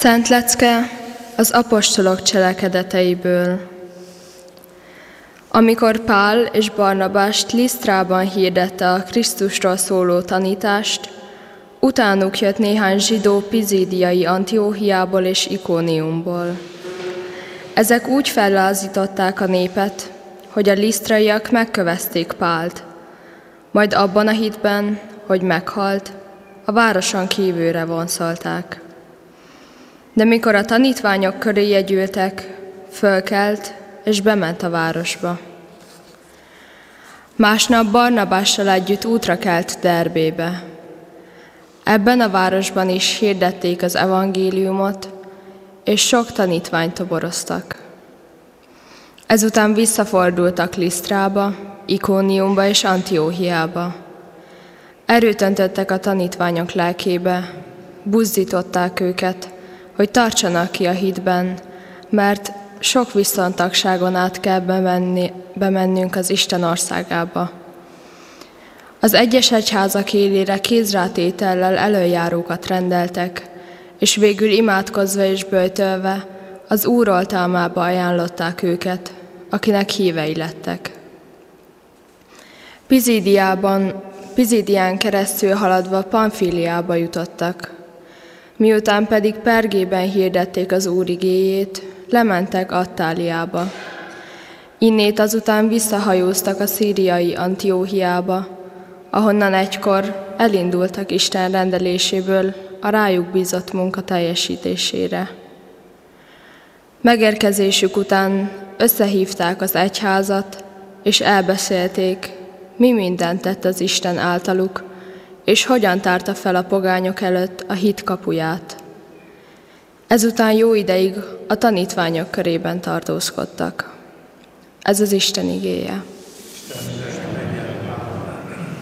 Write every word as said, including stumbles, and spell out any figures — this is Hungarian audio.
Szent lecke az apostolok cselekedeteiből. Amikor Pál és Barnabást Lisztrában hirdette a Krisztusról szóló tanítást, utánuk jött néhány zsidó Pizídiai Antióchiából és Ikóniumból. Ezek úgy fellázították a népet, hogy a lisztraiak megkövezték Pált, majd abban a hitben, hogy meghalt, a városon kívülre vonszolták. De mikor a tanítványok köréje gyűltek, fölkelt és bement a városba. Másnap Barnabással együtt útra kelt Derbébe. Ebben a városban is hirdették az evangéliumot, és sok tanítványt toboroztak. Ezután visszafordultak Lisztrába, Ikóniumba és Antióchiába. Erőt öntöttek a tanítványok lelkébe, buzdították őket, hogy tartsanak ki a hitben, mert sok viszontagságon át kell bemenni, bemennünk az Isten országába. Az egyes egyházak élére kézrátétellel elöljárókat rendeltek, és végül imádkozva és böjtölve az Úr oltalmába ajánlották őket, akinek hívei lettek. Pizídiában, Pizídián keresztül haladva Pamfíliába jutottak. Miután pedig Pergében hirdették az Úr igéjét, lementek Attáliába. Innét azután visszahajóztak a szíriai Antióchiába, ahonnan egykor elindultak Isten rendeléséből a rájuk bízott munka teljesítésére. Megérkezésük után összehívták az egyházat, és elbeszélték, mi mindent tett az Isten általuk, és hogyan tárta fel a pogányok előtt a hit kapuját. Ezután jó ideig a tanítványok körében tartózkodtak. Ez az Isten igéje.